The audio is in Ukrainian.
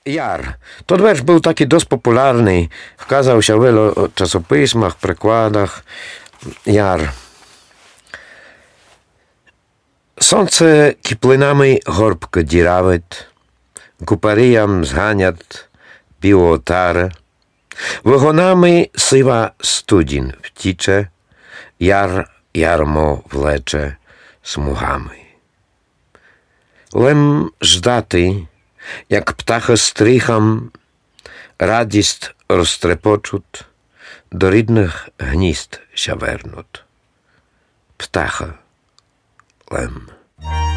Jar. To wiersz był taki dość popularny. Wkazał się w wielu czasopismach, przekładach. Jar. Сонце киплинами горбко діравить, купаріям зганять білотари, вигонами сива студінь втіче, яр ярмо влече смугами. Лем ждати, як птаха стрихам, радість розтрепочуть, до рідних гнізд ся вернуть. Птаха Лем.